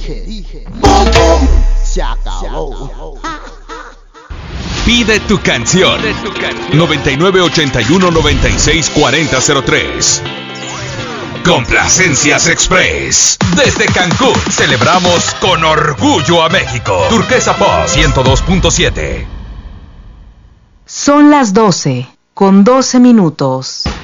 ¡Bum, bum! Se acabó. Pide tu canción. 9981-964003. Complacencias Express. Desde Cancún celebramos con orgullo a México. Turquesa Pop 102.7. Son las 12, con 12 minutos.